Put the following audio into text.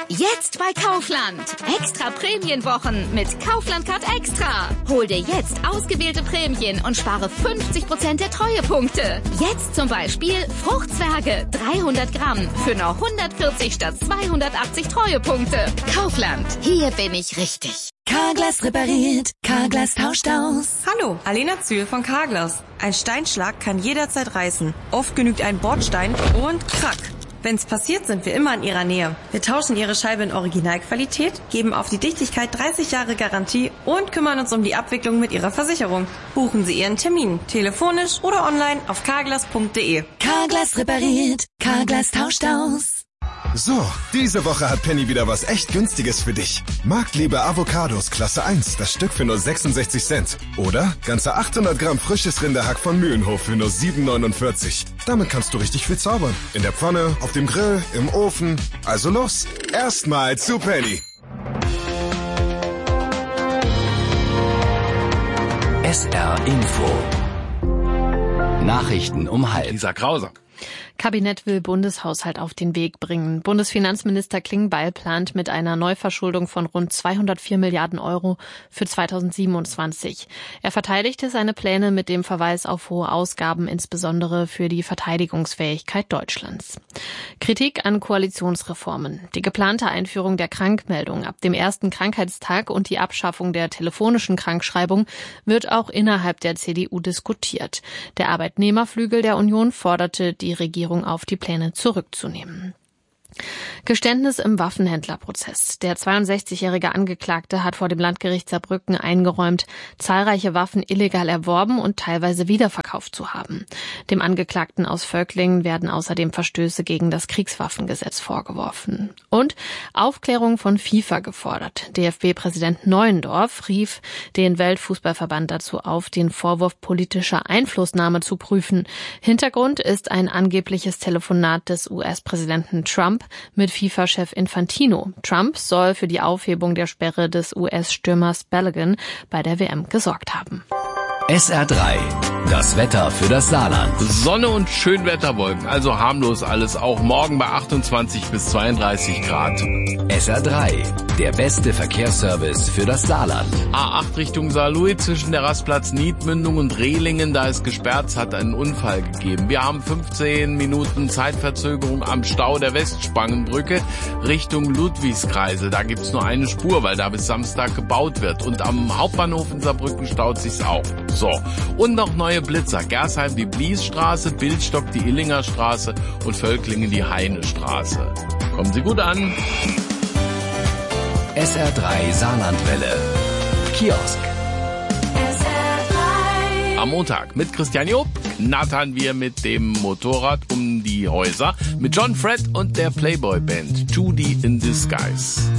Jetzt bei Kaufland. Extra Prämienwochen mit Kaufland Card Extra. Hol dir jetzt ausgewählte Prämien und spare 50% der Treuepunkte. Jetzt zum Beispiel Fruchtzwerge 300 Gramm für nur 140 statt 280 Treuepunkte. Kaufland, hier bin ich richtig. Carglass repariert, Carglass tauscht aus. Hallo, Alena Zühl von Carglass. Ein Steinschlag kann jederzeit reißen. Oft genügt ein Bordstein und krack. Wenn's passiert, sind wir immer in Ihrer Nähe. Wir tauschen Ihre Scheibe in Originalqualität, geben auf die Dichtigkeit 30 Jahre Garantie und kümmern uns um die Abwicklung mit Ihrer Versicherung. Buchen Sie Ihren Termin, telefonisch oder online auf carglass.de. Carglass repariert, Carglass tauscht aus. So, diese Woche hat Penny wieder was echt Günstiges für dich. Marktliebe Avocados Klasse 1, das Stück für nur 66 Cent. Oder ganze 800 Gramm frisches Rinderhack von Mühlenhof für nur 7,49. Damit kannst du richtig viel zaubern. In der Pfanne, auf dem Grill, im Ofen. Also los, erstmal zu Penny. SR Info. Nachrichten um halb. Lisa Krauser. Kabinett will Bundeshaushalt auf den Weg bringen. Bundesfinanzminister Klingbeil plant mit einer Neuverschuldung von rund 204 Milliarden Euro für 2027. Er verteidigte seine Pläne mit dem Verweis auf hohe Ausgaben, insbesondere für die Verteidigungsfähigkeit Deutschlands. Kritik an Koalitionsreformen. Die geplante Einführung der Krankmeldung ab dem ersten Krankheitstag und die Abschaffung der telefonischen Krankschreibung wird auch innerhalb der CDU diskutiert. Der Arbeitnehmerflügel der Union forderte die Regierung auf, die Pläne zurückzunehmen. Geständnis im Waffenhändlerprozess. Der 62-jährige Angeklagte hat vor dem Landgericht Saarbrücken eingeräumt, zahlreiche Waffen illegal erworben und teilweise wiederverkauft zu haben. Dem Angeklagten aus Völklingen werden außerdem Verstöße gegen das Kriegswaffengesetz vorgeworfen. Und Aufklärung von FIFA gefordert. DFB-Präsident Neuendorf rief den Weltfußballverband dazu auf, den Vorwurf politischer Einflussnahme zu prüfen. Hintergrund ist ein angebliches Telefonat des US-Präsidenten Trump mit FIFA-Chef Infantino. Trump soll für die Aufhebung der Sperre des US-Stürmers Balogun bei der WM gesorgt haben. SR3, das Wetter für das Saarland. Sonne und Schönwetterwolken, also harmlos alles, auch morgen bei 28 bis 32 Grad. SR3, der beste Verkehrsservice für das Saarland. A8 Richtung Saarlouis zwischen der Rastplatz Niedmündung und Rehlingen, da ist gesperrt, es hat einen Unfall gegeben. Wir haben 15 Minuten Zeitverzögerung am Stau der Westspangenbrücke Richtung Ludwigskreise. Da gibt's nur eine Spur, weil da bis Samstag gebaut wird. Und am Hauptbahnhof in Saarbrücken staut sich's auch. So, und noch neue Blitzer. Gersheim die Bliesstraße, Bildstock die Illinger Straße und Völklingen die Heinestraße. Kommen Sie gut an. SR3 Saarlandwelle. Kiosk. Am Montag mit Christian Job knattern wir mit dem Motorrad um die Häuser mit John Fred und der Playboy Band Judy in Disguise.